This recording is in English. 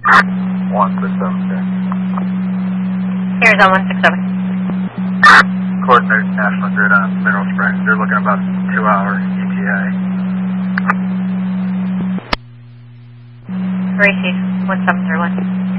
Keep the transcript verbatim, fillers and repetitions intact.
one six seven two. Here's on one six seven. Coordinate National Grid on Mineral Springs. They're looking about two hour E T A. Gracie, one seven three one.